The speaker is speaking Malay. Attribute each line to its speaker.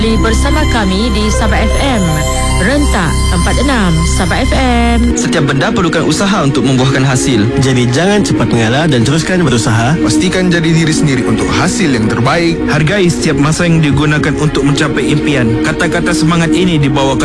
Speaker 1: Bersama kami di Sabah FM, Rentak 46 Sabah FM.
Speaker 2: Setiap benda perlukan usaha untuk membuahkan hasil.
Speaker 3: Jadi jangan cepat mengalah dan teruskan berusaha.
Speaker 4: Pastikan jadi diri sendiri untuk hasil yang terbaik.
Speaker 5: Hargai setiap masa yang digunakan untuk mencapai impian. Kata-kata semangat ini dibawakan